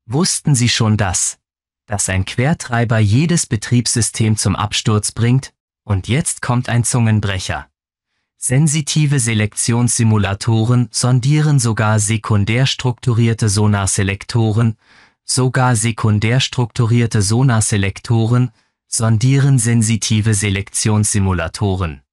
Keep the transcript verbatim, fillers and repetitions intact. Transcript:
Wussten Sie schon das, dass ein Quertreiber jedes Betriebssystem zum Absturz bringt? Und jetzt kommt ein Zungenbrecher. Sensitive Selektionssimulatoren sondieren sogar sekundär strukturierte Sonarselektoren, sogar sekundär strukturierte Sonarselektoren sondieren sensitive Selektionssimulatoren.